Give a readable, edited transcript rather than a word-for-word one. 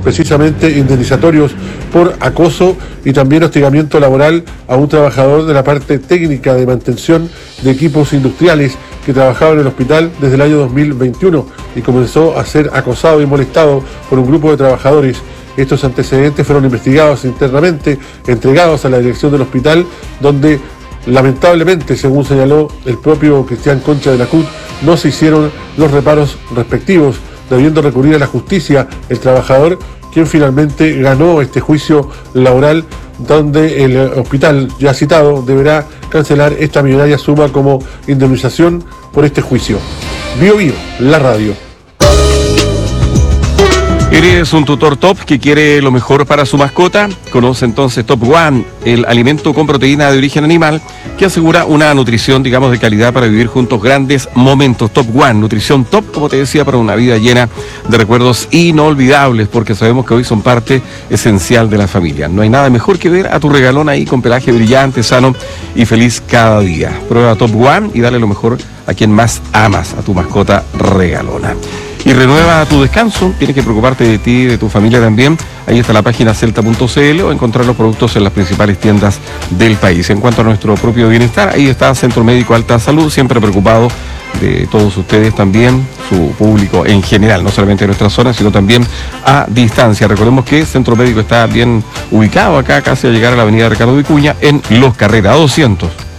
precisamente indemnizatorios por acoso y también hostigamiento laboral a un trabajador de la parte técnica de mantención de equipos industriales que trabajaba en el hospital desde el año 2021 y comenzó a ser acosado y molestado por un grupo de trabajadores. Estos antecedentes fueron investigados internamente, entregados a la dirección del hospital, donde lamentablemente, según señaló el propio Cristian Concha de la CUT, no se hicieron los reparos respectivos, debiendo recurrir a la justicia el trabajador, quien finalmente ganó este juicio laboral, donde el hospital ya citado deberá cancelar esta millonaria suma como indemnización por este juicio. Bio Bio, la radio. ¿Eres un tutor top que quiere lo mejor para su mascota? Conoce entonces Top One, el alimento con proteína de origen animal que asegura una nutrición, digamos, de calidad para vivir juntos grandes momentos. Top One, nutrición top, como te decía, para una vida llena de recuerdos inolvidables, porque sabemos que hoy son parte esencial de la familia. No hay nada mejor que ver a tu regalón ahí con pelaje brillante, sano y feliz cada día. Prueba Top One y dale lo mejor a quien más amas, a tu mascota regalona. Y renueva tu descanso, tienes que preocuparte de ti y de tu familia también. Ahí está la página celta.cl o encontrar los productos en las principales tiendas del país. En cuanto a nuestro propio bienestar, ahí está Centro Médico Alta Salud, siempre preocupado de todos ustedes también, su público en general, no solamente en nuestra zona, sino también a distancia. Recordemos que Centro Médico está bien ubicado acá, casi a llegar a la avenida Ricardo Vicuña, en Los Carreras 200.